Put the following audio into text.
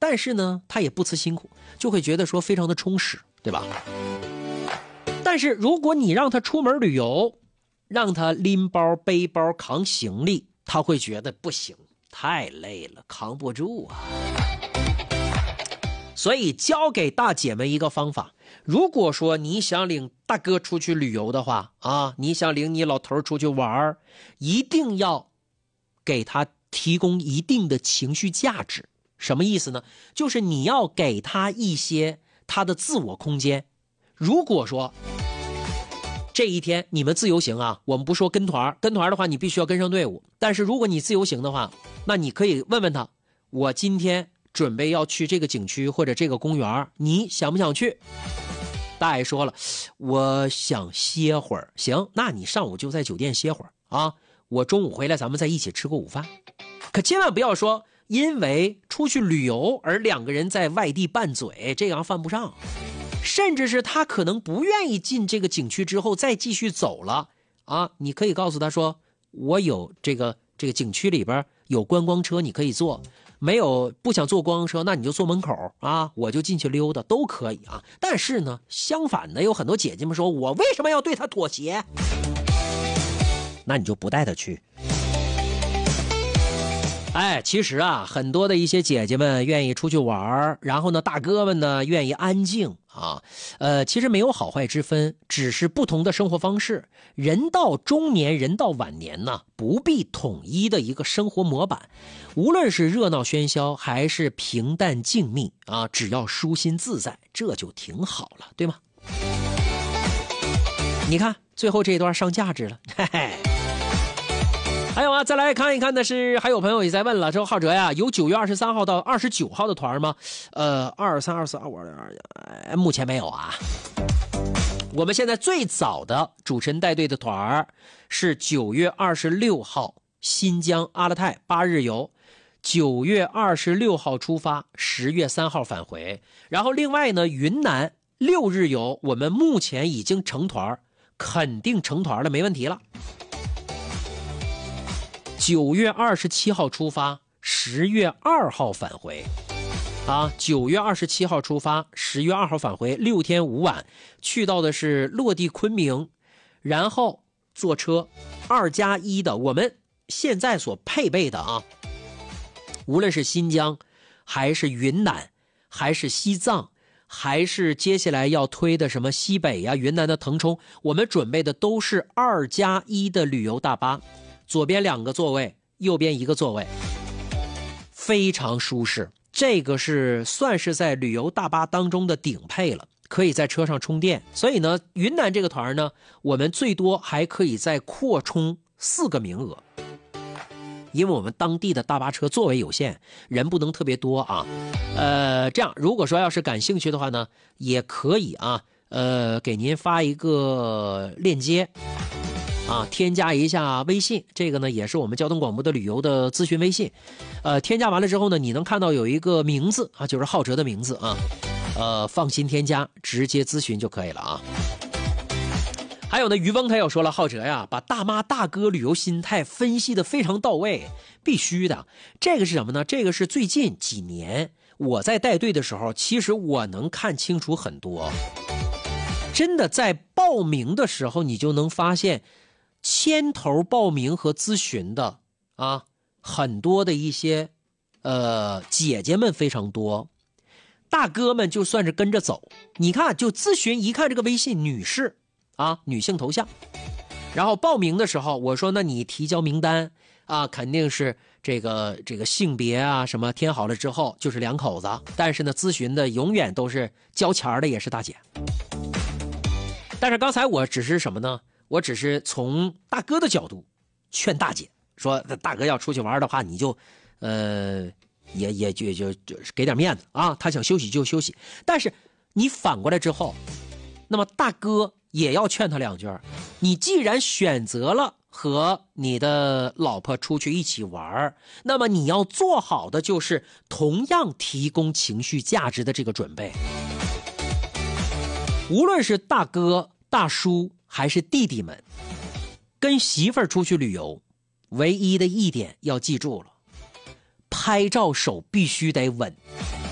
但是呢他也不辞辛苦，就会觉得说非常的充实，对吧？但是如果你让他出门旅游，让他拎包背包扛行李，他会觉得不行，太累了，扛不住啊。所以教给大姐们一个方法，如果说你想领大哥出去旅游的话啊，你想领你老头出去玩，一定要给他提供一定的情绪价值。什么意思呢？就是你要给他一些他的自我空间。如果说这一天你们自由行啊，我们不说跟团的话你必须要跟上队伍，但是如果你自由行的话，那你可以问问他，我今天准备要去这个景区或者这个公园，你想不想去？大爷说了，我想歇会儿。行，那你上午就在酒店歇会儿啊，我中午回来咱们再一起吃个午饭。可千万不要说因为出去旅游而两个人在外地拌嘴，这样犯不上。甚至是他可能不愿意进这个景区之后再继续走了啊，你可以告诉他说，我有这个景区里边有观光车你可以坐，没有不想坐观光车，那你就坐门口啊，我就进去溜达都可以啊。但是呢，相反的有很多姐姐们说，我为什么要对他妥协？那你就不带他去。哎，其实啊，很多的一些姐姐们愿意出去玩，然后呢，大哥们呢愿意安静啊。其实没有好坏之分，只是不同的生活方式。人到中年，人到晚年呢，不必统一的一个生活模板。无论是热闹喧嚣，还是平淡静谧啊，只要舒心自在，这就挺好了，对吗？你看，最后这一段上价值了，嘿嘿。还有啊，再来看一看的是，还有朋友也在问了，说浩哲呀，有9月23号到29号的团吗？23、24、25，目前没有啊。我们现在最早的主持人带队的团是9月26号新疆阿勒泰8日游，9月26号出发，10月3号返回。然后另外呢，云南6日游，我们目前已经成团，肯定成团了，没问题了。9月27号出发，10月2号返回啊！9月27号出发，10月2号返回，6天5晚，去到的是落地昆明，然后坐车2+1的，我们现在所配备的啊，无论是新疆还是云南还是西藏，还是接下来要推的什么西北呀、云南的腾冲，我们准备的都是2+1的旅游大巴，左边2个座位，右边1个座位，非常舒适。这个是算是在旅游大巴当中的顶配了，可以在车上充电。所以呢，云南这个团呢，我们最多还可以再扩充4个名额，因为我们当地的大巴车座位有限，人不能特别多啊。这样如果说要是感兴趣的话呢，也可以啊，给您发一个链接啊，添加一下微信，这个呢也是我们交通广播的旅游的咨询微信。添加完了之后呢，你能看到有一个名字啊，就是浩哲的名字啊，放心添加，直接咨询就可以了啊。还有呢，于翁他又说了，浩哲呀，把大妈大哥旅游心态分析的非常到位，必须的。这个是什么呢？这个是最近几年我在带队的时候，其实我能看清楚很多。真的在报名的时候，你就能发现牵头报名和咨询的啊，很多的一些姐姐们非常多，大哥们就算是跟着走。你看，就咨询一看这个微信，女士啊，女性头像。然后报名的时候，我说那你提交名单啊，肯定是这个性别啊什么填好了之后就是2口子，但是呢，咨询的永远都是交钱的，也是大姐。但是刚才我只是什么呢？我只是从大哥的角度劝大姐说，大哥要出去玩的话，你就也就给点面子啊，他想休息就休息。但是你反过来之后，那么大哥也要劝他2句，你既然选择了和你的老婆出去一起玩，那么你要做好的就是同样提供情绪价值的这个准备。无论是大哥大叔还是弟弟们，跟媳妇儿出去旅游，唯一的一点要记住了，拍照手必须得稳。